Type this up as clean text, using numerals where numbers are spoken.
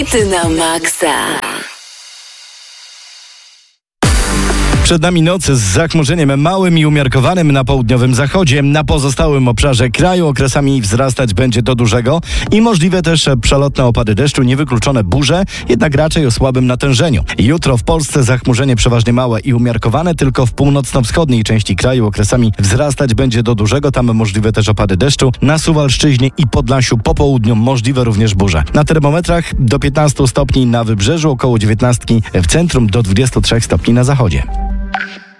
Hity na maksa. Przed nami noc z zachmurzeniem małym i umiarkowanym na południowym zachodzie. Na pozostałym obszarze kraju okresami wzrastać będzie do dużego i możliwe też przelotne opady deszczu, niewykluczone burze, jednak raczej o słabym natężeniu. Jutro w Polsce zachmurzenie przeważnie małe i umiarkowane, tylko w północno-wschodniej części kraju okresami wzrastać będzie do dużego. Tam możliwe też opady deszczu. Na Suwalszczyźnie i Podlasiu po południu możliwe również burze. Na termometrach do 15 stopni na wybrzeżu, około 19 w centrum, do 23 stopni na zachodzie.